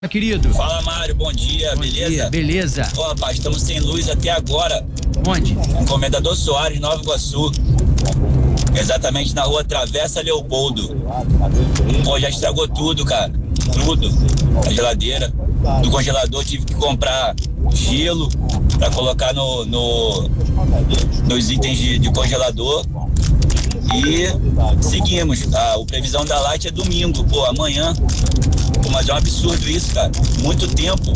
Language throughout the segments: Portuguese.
Querido. Fala, Mário, bom dia, beleza? Dia, beleza. Ó, rapaz, estamos sem luz até agora. Onde? Com Comendador Soares, Nova Iguaçu. Exatamente na rua Travessa Leopoldo. Pô, já estragou tudo, cara. Tudo. A geladeira. Do congelador tive que comprar gelo pra colocar nos itens de congelador. E seguimos. A previsão da Light é domingo, pô, amanhã. Pô, mas é um absurdo isso, cara. Muito tempo.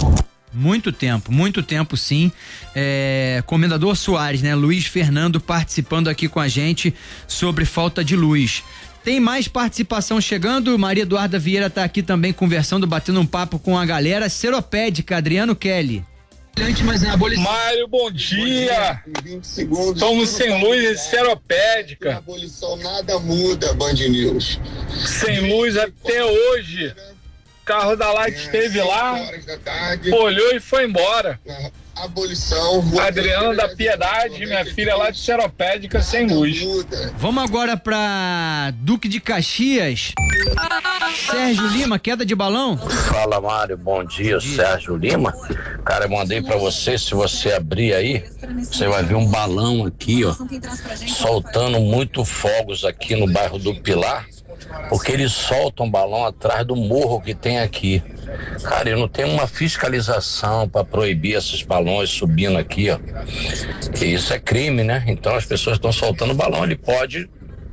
Muito tempo sim. Comendador Soares, né? Luiz Fernando participando aqui com a gente sobre falta de luz. Tem mais participação chegando, Maria Eduarda Vieira tá aqui também conversando, batendo um papo com a galera. Seropédica, Adriano Kelly. Mário, bom dia. 20 segundos. Estamos sem luz em Seropédica. Na abolição nada muda, Band News. Sem luz até hoje. O carro da Light esteve lá, olhou e foi embora. Abolição. Adriana da Piedade, minha filha lá de Seropédica, sem luz. Vamos agora pra Duque de Caxias. Sérgio Lima, queda de balão. Fala, Mário, bom dia, Sérgio Lima. Cara, eu mandei pra você, se você abrir aí, você vai ver um balão aqui, ó, soltando muito fogos aqui no bairro do Pilar, porque eles soltam balão atrás do morro que tem aqui. Cara, eu não tenho uma fiscalização para proibir esses balões subindo aqui, ó. Que isso é crime, né? Então as pessoas estão soltando balão, ele pode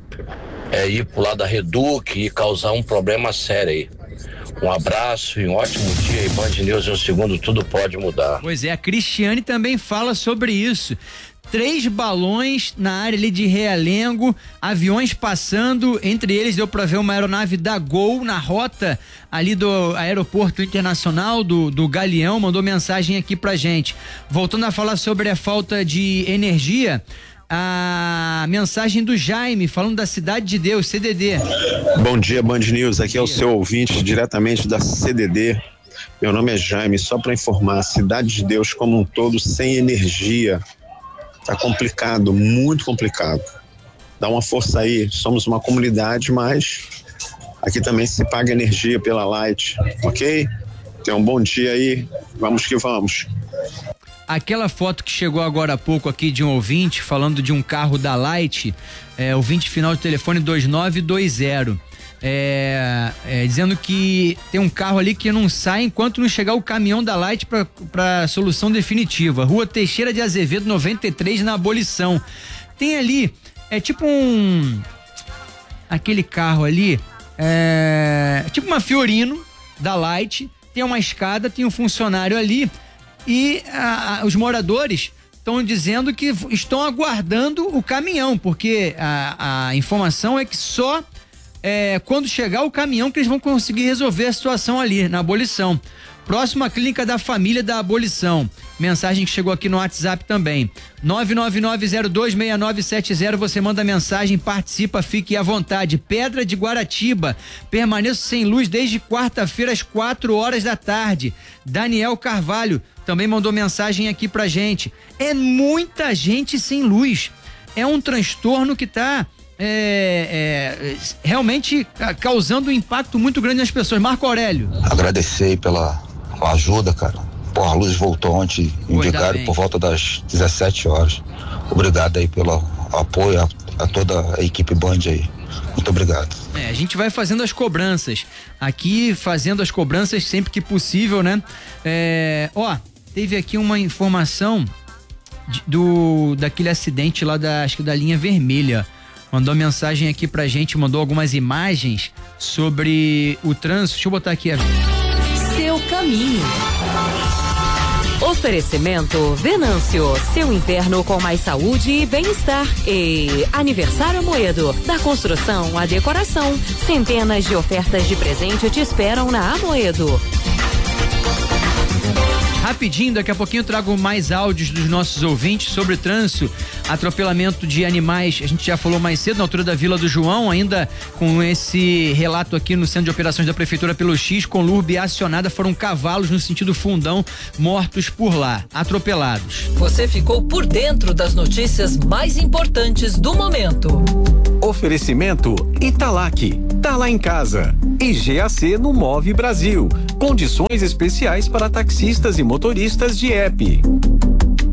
ir pro lado da Reduc e causar um problema sério aí. Um abraço e um ótimo dia aí, Band News em um segundo, tudo pode mudar. Pois é, a Cristiane também fala sobre isso. 3 balões na área ali de Realengo, aviões passando, entre eles deu pra ver uma aeronave da Gol na rota ali do aeroporto internacional do Galeão, mandou mensagem aqui pra gente. Voltando a falar sobre a falta de energia, a mensagem do Jaime, falando da Cidade de Deus, CDD. Bom dia, Band News, aqui é o seu ouvinte diretamente da CDD. Meu nome é Jaime, só para informar, Cidade de Deus como um todo sem energia. Tá complicado, muito complicado. Dá uma força aí, somos uma comunidade, mas aqui também se paga energia pela Light, ok? Tenha um bom dia aí, vamos que vamos. Aquela foto que chegou agora há pouco aqui de um ouvinte falando de um carro da Light, ouvinte final de telefone 2920, dizendo que tem um carro ali que não sai enquanto não chegar o caminhão da Light para solução definitiva. Rua Teixeira de Azevedo 93, na Abolição. Tem ali, tipo aquele carro ali, tipo uma Fiorino da Light, tem uma escada, tem um funcionário ali. E os moradores estão dizendo que estão aguardando o caminhão, porque a informação é que só quando chegar o caminhão que eles vão conseguir resolver a situação ali na Abolição. Próximo à Clínica da Família da Abolição. Mensagem que chegou aqui no WhatsApp também. 999026970, você manda mensagem, participa, fique à vontade. Pedra de Guaratiba, permaneço sem luz desde quarta-feira às 4 da tarde. Daniel Carvalho também mandou mensagem aqui pra gente. É muita gente sem luz. É um transtorno que tá realmente causando um impacto muito grande nas pessoas. Marco Aurélio. Agradecer aí pela ajuda, cara. Pô, a luz voltou ontem em Vigário por volta das 17 horas. Obrigado aí pelo apoio a toda a equipe Band aí. Muito obrigado. A gente vai fazendo as cobranças. Aqui, fazendo as cobranças sempre que possível, né? Teve aqui uma informação daquele acidente lá acho que da linha vermelha. Mandou mensagem aqui pra gente, mandou algumas imagens sobre o trânsito. Deixa eu botar aqui. Seu caminho. Oferecimento Venâncio, seu inverno com mais saúde e bem-estar. E Aniversário Amoedo, da construção à decoração. Centenas de ofertas de presente te esperam na Amoedo. Rapidinho, daqui a pouquinho eu trago mais áudios dos nossos ouvintes sobre trânsito, atropelamento de animais. A gente já falou mais cedo, na altura da Vila do João, ainda com esse relato aqui no Centro de Operações da Prefeitura pelo X, com Lurbe acionada, foram cavalos no sentido Fundão mortos por lá, atropelados. Você ficou por dentro das notícias mais importantes do momento. Oferecimento Italac, tá lá em casa. E GAC no Move Brasil. Condições especiais para taxistas e motoristas de app.